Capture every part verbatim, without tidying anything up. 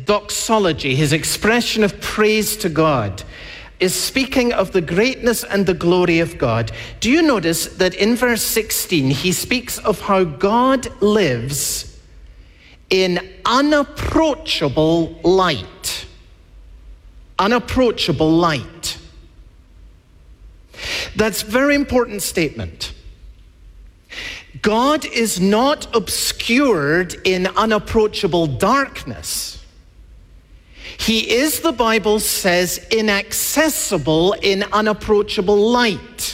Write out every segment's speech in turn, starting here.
doxology, his expression of praise to God, is speaking of the greatness and the glory of God. Do you notice that in verse sixteen, he speaks of how God lives in unapproachable light? Unapproachable light. That's a very important statement. God is not obscured in unapproachable darkness. He is, the Bible says, inaccessible in unapproachable light.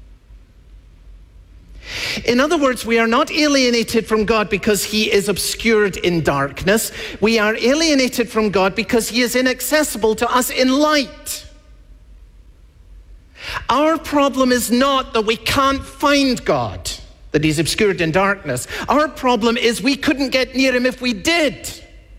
In other words, we are not alienated from God because he is obscured in darkness. We are alienated from God because he is inaccessible to us in light. Our problem is not that we can't find God, that he's obscured in darkness. Our problem is we couldn't get near him if we did.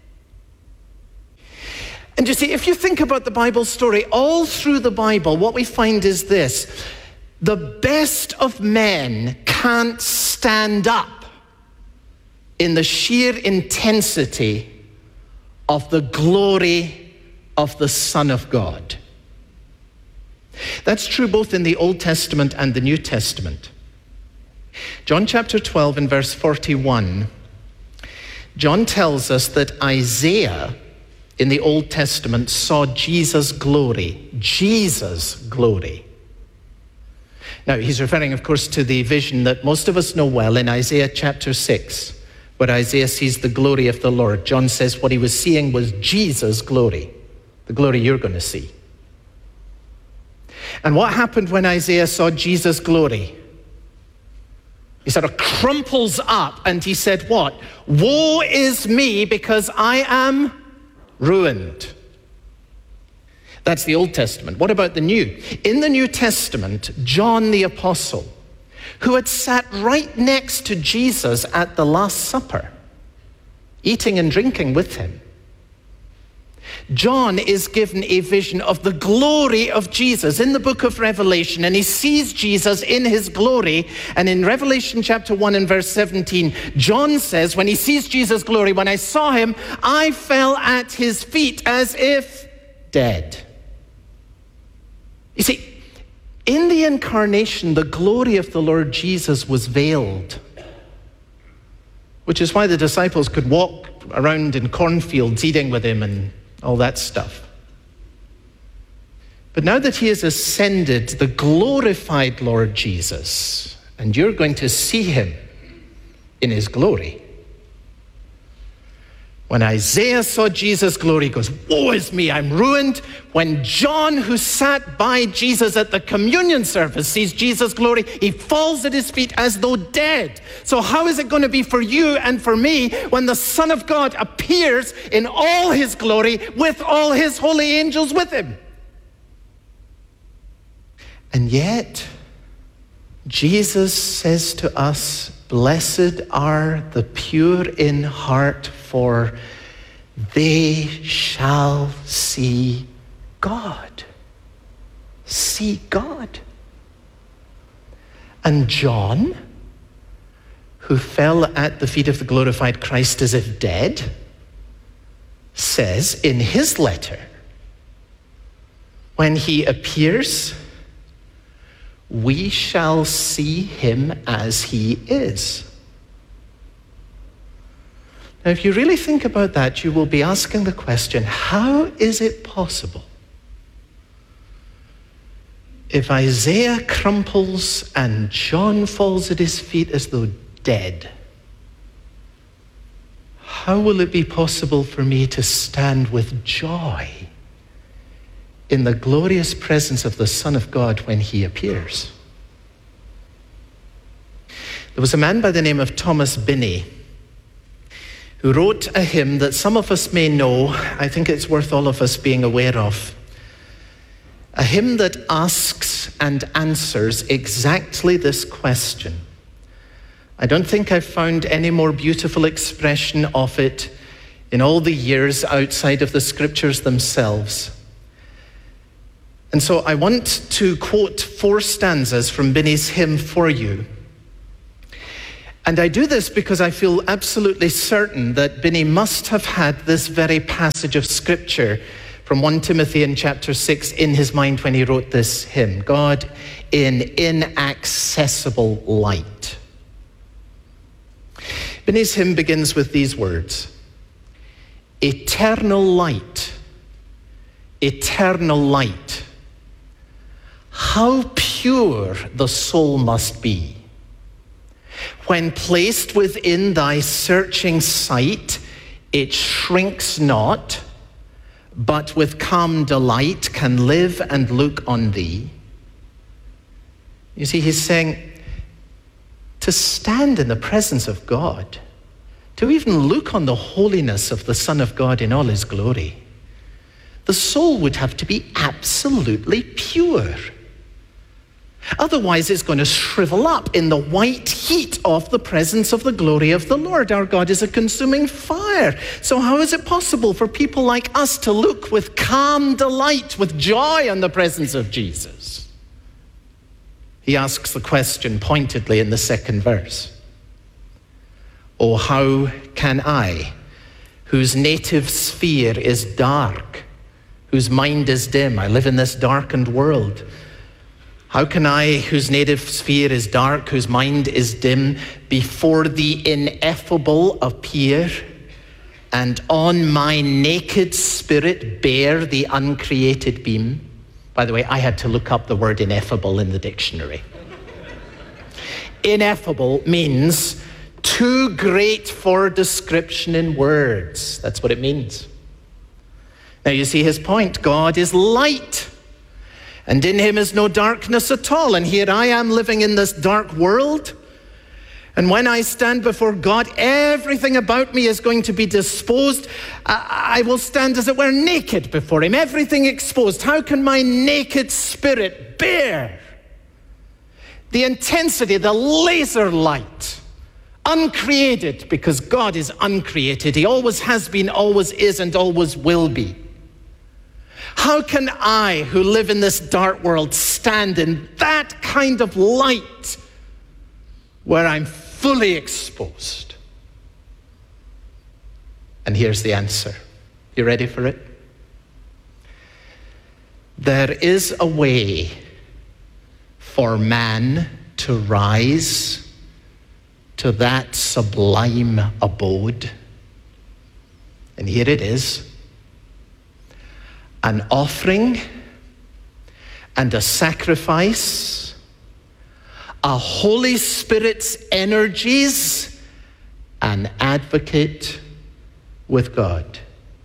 And you see, if you think about the Bible story, all through the Bible, what we find is this: the best of men can't stand up in the sheer intensity of the glory of the Son of God. That's true both in the Old Testament and the New Testament. John chapter twelve and verse forty-one, John tells us that Isaiah in the Old Testament saw Jesus' glory. Jesus' glory. Now, he's referring, of course, to the vision that most of us know well in Isaiah chapter six, where Isaiah sees the glory of the Lord. John says what he was seeing was Jesus' glory, the glory you're going to see. And what happened when Isaiah saw Jesus' glory? He sort of crumples up and he said what? Woe is me, because I am ruined. That's the Old Testament. What about the New? In the New Testament, John the Apostle, who had sat right next to Jesus at the Last Supper, eating and drinking with him, John is given a vision of the glory of Jesus in the book of Revelation, and he sees Jesus in his glory. And in Revelation chapter one and verse seventeen, John says, when he sees Jesus' glory, when I saw him, I fell at his feet as if dead. You see, in the incarnation, the glory of the Lord Jesus was veiled, which is why the disciples could walk around in cornfields eating with him and all that stuff. But now that he has ascended, the glorified Lord Jesus, and you're going to see him in his glory. When Isaiah saw Jesus' glory, he goes, woe is me, I'm ruined. When John, who sat by Jesus at the communion service, sees Jesus' glory, he falls at his feet as though dead. So how is it going to be for you and for me when the Son of God appears in all his glory with all his holy angels with him? And yet, Jesus says to us, blessed are the pure in heart, for they shall see God. See God. And John, who fell at the feet of the glorified Christ as if dead, says in his letter, when he appears, we shall see him as he is. Now, if you really think about that, you will be asking the question, how is it possible if Isaiah crumples and John falls at his feet as though dead? How will it be possible for me to stand with joy in the glorious presence of the Son of God when he appears? There was a man by the name of Thomas Binney who wrote a hymn that some of us may know. I think it's worth all of us being aware of. A hymn that asks and answers exactly this question. I don't think I've found any more beautiful expression of it in all the years outside of the scriptures themselves. And so I want to quote four stanzas from Binney's hymn for you. And I do this because I feel absolutely certain that Binney must have had this very passage of Scripture from First Timothy in chapter six in his mind when he wrote this hymn, God in inaccessible light. Binney's hymn begins with these words, eternal light, eternal light, how pure the soul must be. When placed within thy searching sight, it shrinks not, but with calm delight can live and look on thee. You see, he's saying, to stand in the presence of God, to even look on the holiness of the Son of God in all his glory, the soul would have to be absolutely pure. Otherwise, it's going to shrivel up in the white heat of the presence of the glory of the Lord. Our God is a consuming fire. So how is it possible for people like us to look with calm delight, with joy on the presence of Jesus? He asks the question pointedly in the second verse. Oh, how can I, whose native sphere is dark, whose mind is dim, I live in this darkened world, how can I, whose native sphere is dark, whose mind is dim, before the ineffable appear, and on my naked spirit bear the uncreated beam? By the way, I had to look up the word ineffable in the dictionary. Ineffable means too great for description in words. That's what it means. Now you see his point. God is light, and in him is no darkness at all. And here I am living in this dark world. And when I stand before God, everything about me is going to be disposed. I, I will stand, as it were, naked before him, everything exposed. How can my naked spirit bear the intensity, the laser light, uncreated, because God is uncreated. He always has been, always is, and always will be. How can I, who live in this dark world, stand in that kind of light where I'm fully exposed? And here's the answer. You ready for it? There is a way for man to rise to that sublime abode. And here it is. An offering and a sacrifice, a Holy Spirit's energies, an advocate with God.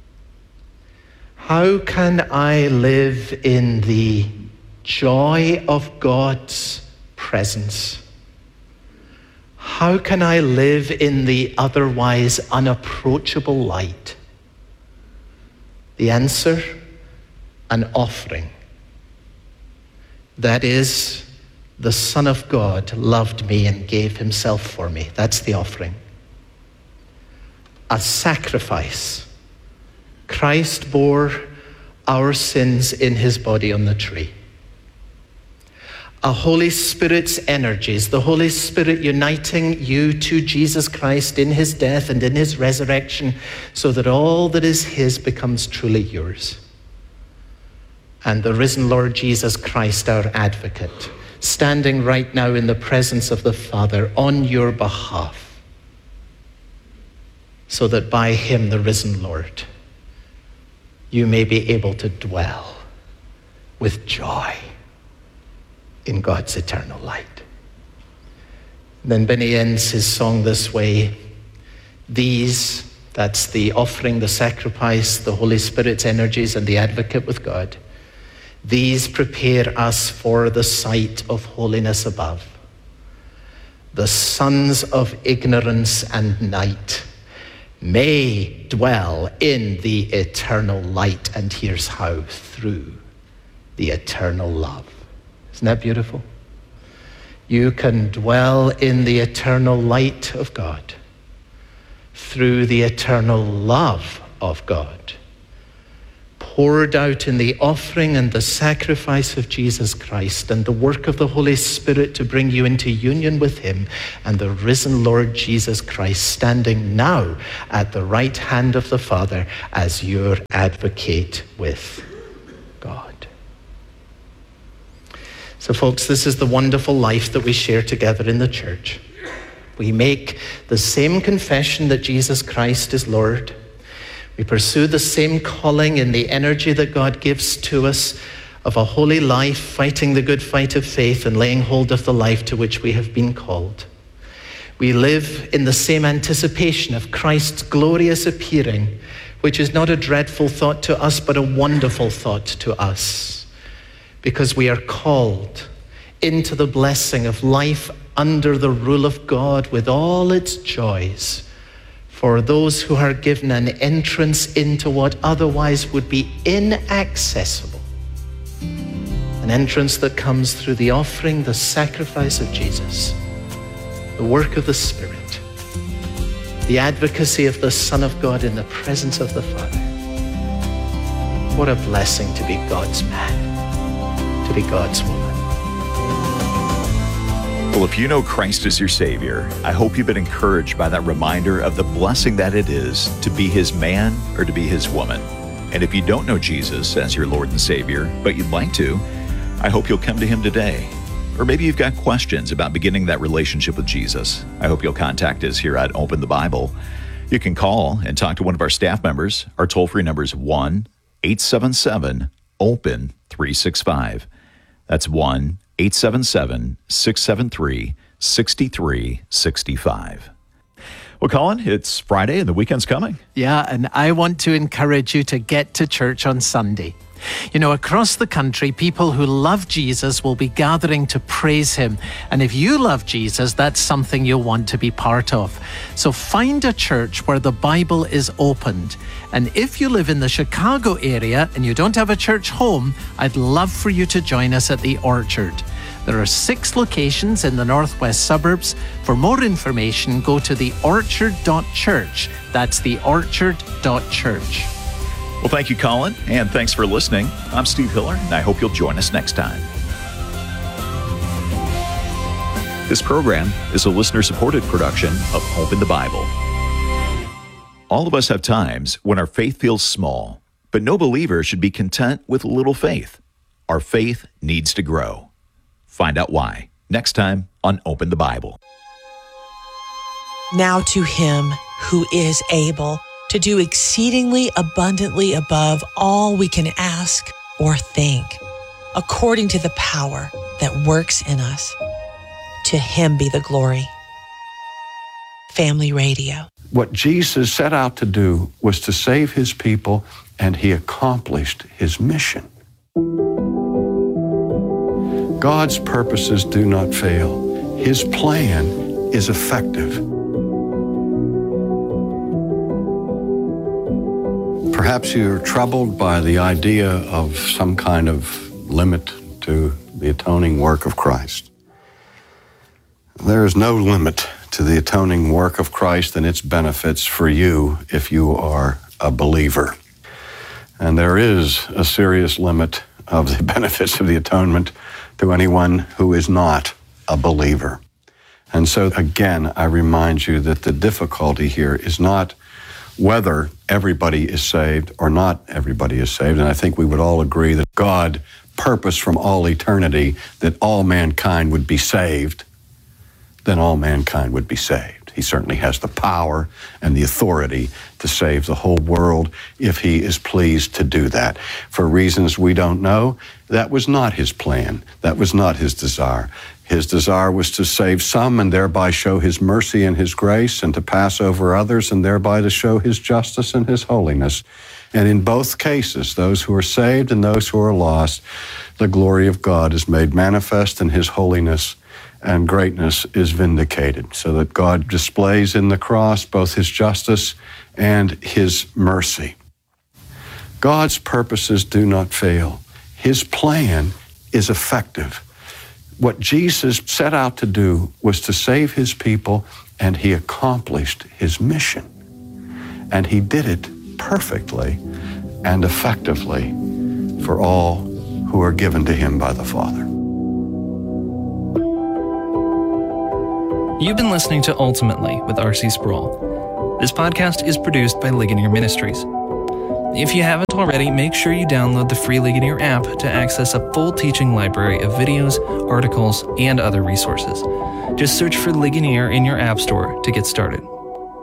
How can I live in the joy of God's presence? How can I live in the otherwise unapproachable light? The answer, an offering. That is, the Son of God loved me and gave himself for me. That's the offering. A sacrifice. Christ bore our sins in his body on the tree. A Holy Spirit's energies, the Holy Spirit uniting you to Jesus Christ in his death and in his resurrection, so that all that is his becomes truly yours. And the risen Lord Jesus Christ, our advocate, standing right now in the presence of the Father on your behalf, so that by him, the risen Lord, you may be able to dwell with joy in God's eternal light. Then Binney ends his song this way. These, that's the offering, the sacrifice, the Holy Spirit's energies, and the advocate with God. These prepare us for the sight of holiness above. The sons of ignorance and night may dwell in the eternal light. And here's how: through the eternal love. Isn't that beautiful? You can dwell in the eternal light of God through the eternal love of God, poured out in the offering and the sacrifice of Jesus Christ and the work of the Holy Spirit to bring you into union with him, and the risen Lord Jesus Christ standing now at the right hand of the Father as your advocate with God. So folks, this is the wonderful life that we share together in the church. We make the same confession that Jesus Christ is Lord. We pursue the same calling in the energy that God gives to us of a holy life, fighting the good fight of faith and laying hold of the life to which we have been called. We live in the same anticipation of Christ's glorious appearing, which is not a dreadful thought to us, but a wonderful thought to us, because we are called into the blessing of life under the rule of God with all its joys, for those who are given an entrance into what otherwise would be inaccessible. An entrance that comes through the offering, the sacrifice of Jesus, the work of the Spirit, the advocacy of the Son of God in the presence of the Father. What a blessing to be God's man, to be God's woman. Well, if you know Christ as your Savior, I hope you've been encouraged by that reminder of the blessing that it is to be his man or to be his woman. And if you don't know Jesus as your Lord and Savior, but you'd like to, I hope you'll come to him today. Or maybe you've got questions about beginning that relationship with Jesus. I hope you'll contact us here at Open the Bible. You can call and talk to one of our staff members. Our toll-free number is one eight seven seven open three six five. That's one eight seven seven six seven three six three six five. Well, Colin, it's Friday and the weekend's coming. Yeah, and I want to encourage you to get to church on Sunday. You know, across the country, people who love Jesus will be gathering to praise him. And if you love Jesus, that's something you'll want to be part of. So find a church where the Bible is opened. And if you live in the Chicago area and you don't have a church home, I'd love for you to join us at the Orchard. There are six locations in the northwest suburbs. For more information, go to the orchard dot church. That's the orchard dot church. Well, thank you, Colin, and thanks for listening. I'm Steve Hiller, and I hope you'll join us next time. This program is a listener-supported production of Open the Bible. All of us have times when our faith feels small, but no believer should be content with little faith. Our faith needs to grow. Find out why next time on Open the Bible. Now to him who is able to do exceedingly abundantly above all we can ask or think, according to the power that works in us. To him be the glory. Family Radio. What Jesus set out to do was to save his people, and he accomplished his mission. God's purposes do not fail. His plan is effective. Perhaps you're troubled by the idea of some kind of limit to the atoning work of Christ. There is no limit to the atoning work of Christ and its benefits for you if you are a believer. And there is a serious limit of the benefits of the atonement to anyone who is not a believer. And so again, I remind you that the difficulty here is not whether everybody is saved or not everybody is saved. And I think we would all agree that God purposed from all eternity that all mankind would be saved, then all mankind would be saved. He certainly has the power and the authority to save the whole world if he is pleased to do that. For reasons we don't know, that was not his plan. That was not his desire. His desire was to save some and thereby show his mercy and his grace, and to pass over others and thereby to show his justice and his holiness. And in both cases, those who are saved and those who are lost, the glory of God is made manifest and his holiness and greatness is vindicated, so that God displays in the cross both his justice and his mercy. God's purposes do not fail. His plan is effective. What Jesus set out to do was to save his people, and he accomplished his mission. And he did it perfectly and effectively for all who are given to him by the Father. You've been listening to Ultimately with R C Sproul. This podcast is produced by Ligonier Ministries. If you haven't already, make sure you download the free Ligonier app to access a full teaching library of videos, articles, and other resources. Just search for Ligonier in your app store to get started.